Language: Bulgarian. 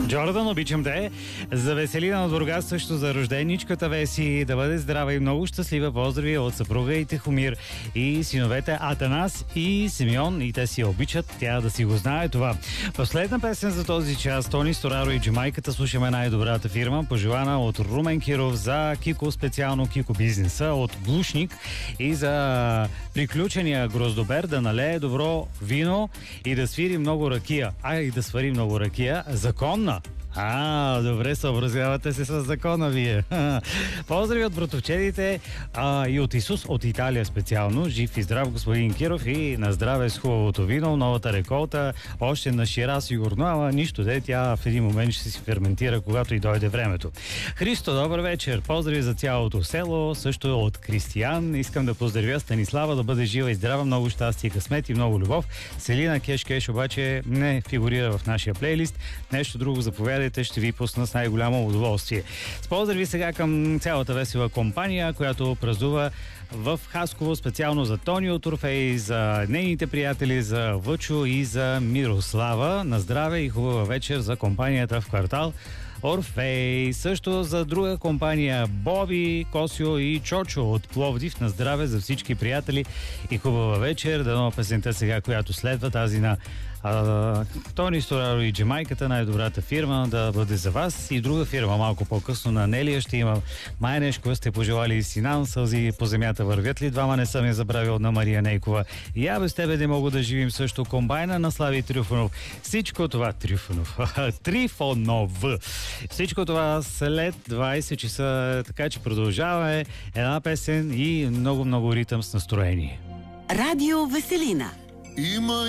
Джордан, обичам те. За Веселина от Бургас, също за рожденичката Веси. Да бъде здрава и много щастлива. Поздрави от съпруга и Тихомир и синовете Атанас и Симеон. И те си я обичат. Тя да си го знае това. Последна песен за този час. Тони Стораро и Джамайката. Слушаме най-добрата фирма. Пожелана от Румен Киров за Кико, специално Кико бизнеса. От Глушник и за приключения гроздобер да налее добро вино и да свири много ракия. И да свари много ракия. Законна. Добре, съобразявате се с закона вие. Поздрави от братовчедите и от Исус, от Италия специално. Жив и здрав господин Киров и на здраве с хубавото вино, новата реколта, още на шира сигурно, ама нищо де, тя в един момент ще си ферментира, когато и дойде времето. Христо, добър вечер. Поздрави за цялото село, също от Кристиян. Искам да поздравя Станислава, да бъде жива и здрава, много щастие, късмет и много любов. Селина Кеш обаче не фигурира в нашия плейлист. Нещо друго заповядайте, ще ви пусна с най-голямо удоволствие. С поздрави сега към цялата весела компания, която празнува в Хасково, специално за Тони от Орфей, за нейните приятели, за Въчо и за Мирослава. На здраве и хубава вечер за компанията в квартал Орфей. Също за друга компания Боби, Косио и Чочо от Пловдив. На здраве за всички приятели и хубава вечер. Дано песента сега, която следва, тази на Тони Стораро и Джамайката, най-добрата фирма, да бъде за вас. И друга фирма малко по-късно на Нелия ще има. Май нещо сте пожелали Синан, сълзи по земята вървят ли? Двама не съм я забравил на Мария Нейкова. И без тебе не мога да живим също. Комбайна на Слави Трифонов. Всичко това Трифонов. Всичко това след 20 часа, така че продължаваме една песен и много ритъм с настроение. Радио Веселина.